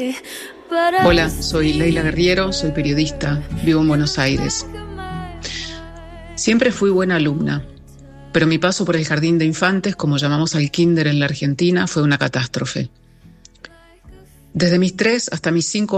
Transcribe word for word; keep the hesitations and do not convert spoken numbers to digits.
Hola, soy Leila Guerriero, soy periodista, vivo en Buenos Aires. Siempre fui buena alumna, pero mi paso por el jardín de infantes, como llamamos al kinder en la Argentina, fue una catástrofe. Desde mis tres hasta mis cinco